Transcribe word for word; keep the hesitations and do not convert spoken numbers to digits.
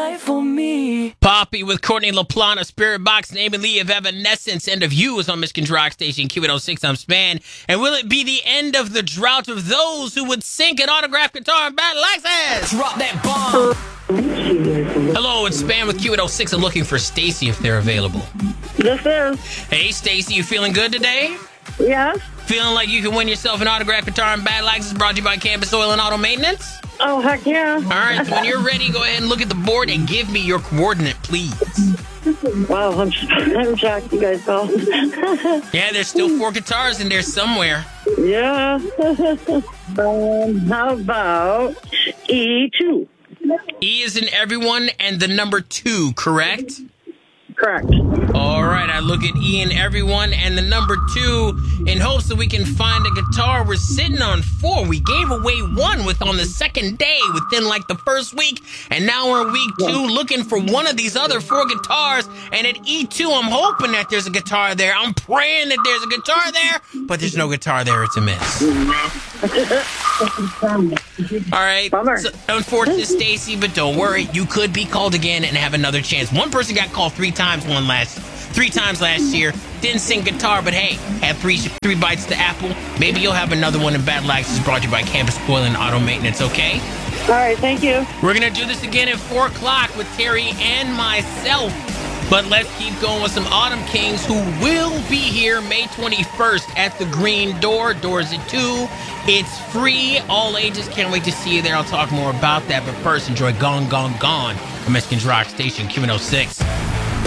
life for me. Poppy with Courtney LaPlante, Spirit Box, and Amy Lee of Evanescence. End of You is on Michigan's Rock Station, Q eight oh six. I'm Span. And will it be the end of the drought of those who would sink an autographed guitar in Battle Access? Drop that bomb. Hello, it's Span with Q eight oh six. I'm looking for Stacy if they're available. This is. Hey, Stacy, you feeling good today? Yes. Feeling like you can win yourself an autographed guitar in Battle Access, brought to you by Campus Oil and Auto Maintenance? Oh, heck yeah. All right, so when you're ready, go ahead and look at the board and give me your coordinate, please. Wow, I'm, I'm shocked you guys called. Yeah, there's still four guitars in there somewhere. Yeah. um, how about E two? E is in everyone and the number two, correct? Correct. All right, I look at E in everyone and the number two in hopes that we can find a guitar. We're sitting on four. We gave away one with on the second day within like the first week, and now we're in week two looking for one of these other four guitars. And at E two, I'm hoping that there's a guitar there. I'm praying that there's a guitar there, but there's no guitar there. It's a miss. All right. Bummer. So, unfortunate, Stacy, but don't worry. You could be called again and have another chance. One person got called three times one last, three times last year. Didn't sing guitar, but hey, had three three bites to apple. Maybe you'll have another one in Battle Access, brought to you by Campus Oil and Auto Maintenance, okay? All right, thank you. We're going to do this again at four o'clock with Terry and myself. But let's keep going with some Autumn Kings who will be here May twenty-first at the Green Door. Doors at two. It's free. All ages. Can't wait to see you there. I'll talk more about that. But first, enjoy Gone, Gone, Gone on Michigan's Rock Station, Q one oh six.